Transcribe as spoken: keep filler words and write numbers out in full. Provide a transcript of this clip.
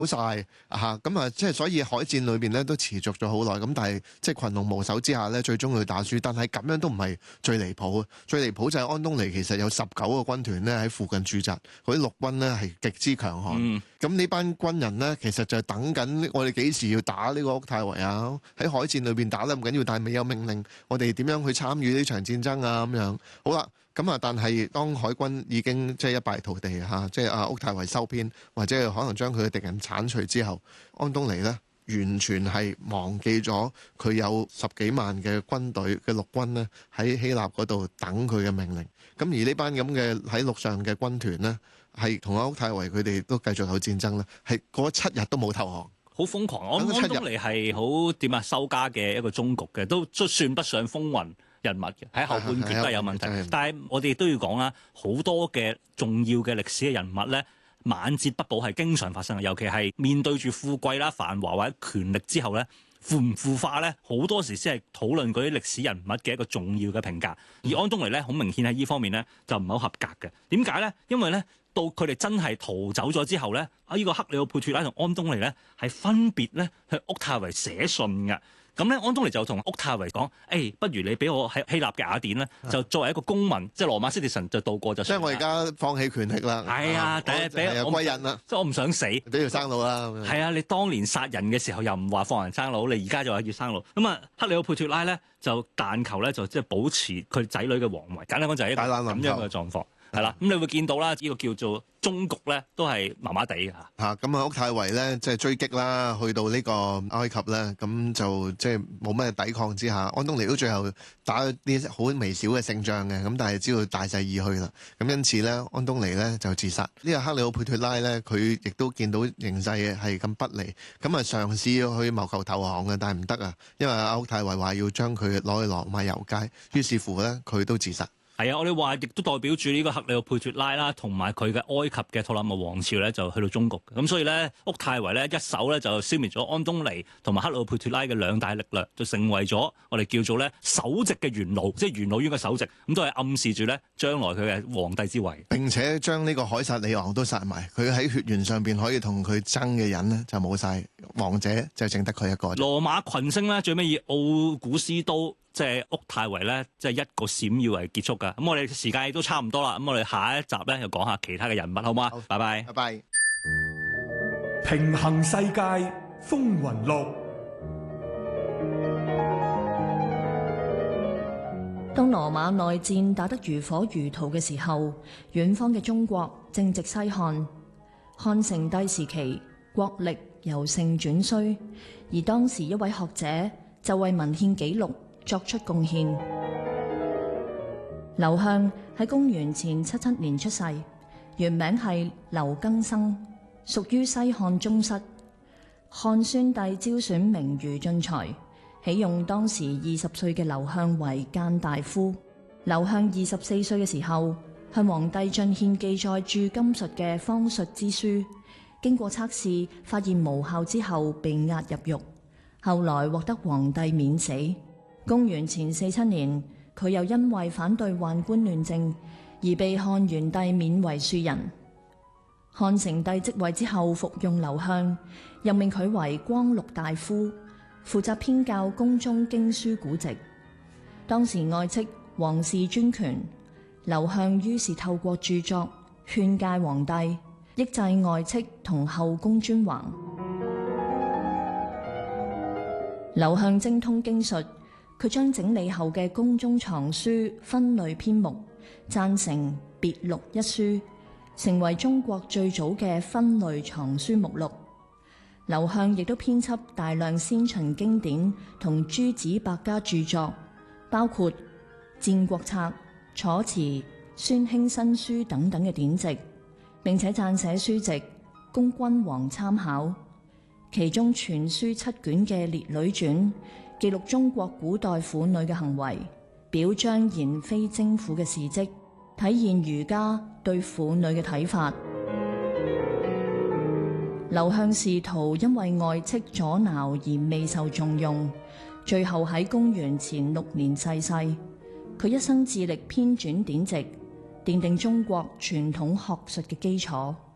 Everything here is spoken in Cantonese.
好晒嚇，咁啊，即係所以海戰裏邊咧都持續咗好耐，咁但係即係群龍無首之下咧，最終佢打輸。但係咁樣都唔係最離譜，最離譜就係安東尼其實有十九個軍團咧喺附近駐紮，嗰啲陸軍咧係極之強悍。咁呢、嗯、班軍人咧其實就係等緊我哋幾時要打呢個屋泰維啊？喺海戰裏邊打得唔緊要，但係未有命令，我哋點樣去參與呢場戰爭啊？咁樣好啦。咁啊！但係當海軍已經即係一敗塗地嚇，即係啊屋泰維收編，或者係可能將佢嘅敵人剷除之後，安東尼呢完全係忘記咗佢有十幾萬嘅軍隊嘅陸軍呢喺希臘嗰度等佢嘅命令。咁而呢班咁嘅喺陸上嘅軍團呢，係同阿屋泰維佢哋都繼續有戰爭啦，係過咗七日都冇投降， 好瘋狂。安安東尼係好點啊收家嘅一個終局嘅，都都算不上風雲人物嘅，喺後半段都係有問題。 是是是是但係我哋都要講啦，好多嘅重要嘅歷史嘅人物咧，晚節不保係經常發生嘅，尤其係面對住富貴啦、繁華或者權力之後咧，腐唔腐化咧，好多時先係討論嗰啲歷史人物嘅一個重要嘅評價。而安東尼咧，好明顯喺呢方面咧就唔係好合格嘅。點解咧？因為咧到佢哋真係逃走咗之後咧，啊、這、呢個克里奧佩脱拉同安東尼咧係分別咧向屋泰維寫信嘅。咁咧，安東尼就同屋泰維講：誒、欸，不如你俾我喺希臘嘅雅典咧，就作為一個公民，即係羅馬 citizen 就度過就。所以我而家放棄權力啦。係啊，第一俾我歸人啦。即係我唔想死， 俾條生路啦。 係啊，你當年殺人嘅時候又唔話放人生路，你而家就話要生路。咁啊，克里奧佩脱拉咧就但求咧就即係保持佢仔女嘅皇位。簡單講就係一個咁樣嘅狀況。係啦，咁你會見到啦，呢個叫做終局咧，都係麻麻地嘅嚇。嚇咁啊，屋泰維咧即係追擊啦，去到呢個埃及咧，咁就即係冇咩抵抗之下，安東尼都最後打啲好微小嘅勝仗嘅，咁但係知道大勢已去啦。咁因此咧，安東尼咧就自殺。呢個克里奧佩脱拉咧，佢亦都見到形勢係咁不利，咁啊嘗試去謀求投降嘅，但係唔得啊，因為阿屋泰維話要將佢攞去羅馬遊街，於是乎咧佢都自殺。 係啊，我哋話亦都代表住呢個克里奧佩脱拉啦，同埋佢嘅埃及嘅托勒密王朝咧，就去到終局。咁所以咧，屋泰維咧一手咧就消滅咗安東尼同埋克里奧佩脱拉嘅兩大力量，就成為咗我哋叫做咧首席嘅元老，即係元老院嘅首席。咁都係暗示住咧將來佢嘅皇帝之位。 並且將呢個凱撒里昂都殺埋，佢喺血緣上邊可以同佢爭嘅人呢就冇晒，王者就淨得佢一個。 羅馬群星咧最尾以奧古斯都。即係屋泰維咧，即係一個閃耀為結束㗎。咁我哋時間亦都差唔多啦。咁我哋下一集咧又講下其他嘅人物，好嗎？好，拜拜。 拜拜。 平衡世界風雲錄。 當羅馬內戰打得如火如荼嘅時候，遠方嘅中國正值西漢。漢成帝時期，國力由盛轉衰，而當時一位學者就為文獻記錄作出貢獻。劉向喺公元前七七年出世，原名係劉更生，屬於西漢宗室。漢宣帝招選名儒進才，起用當時二十歲嘅劉向為諫大夫。劉向二十四歲嘅時候，向皇帝進獻記載鑄金術嘅方術之書，經過測試發現無效之後，被押入獄。後來獲得皇帝免死。公元前四七年，佢又因為反對宦官亂政而被漢元帝免為庶人。漢成帝即位之後，服用劉向，任命佢為光祿大夫，負責編校宮中經書古籍。當時外戚皇室專權，劉向於是透過著作勸誡皇帝，抑制外戚同後宮專橫。劉向精通經術，佢將整理後嘅宮中藏書分類編目，撰成別錄一書，成為中國最早嘅分類藏書目錄。劉向亦都編輯大量先秦經典同諸子百家著作，包括《戰國策》、《楚辭》、《孫興新書》等等嘅典籍，並且撰寫書籍供君王參考。其中全書七卷嘅《列女傳》記錄中國古代婦女嘅行為，表彰賢妃貞婦嘅事蹟，體現儒家對婦女嘅睇法。劉向仕途因為外戚阻撓而未受重用，最後喺公元前六年逝世。佢一生致力編纂典籍，奠定中國傳統學術嘅基礎。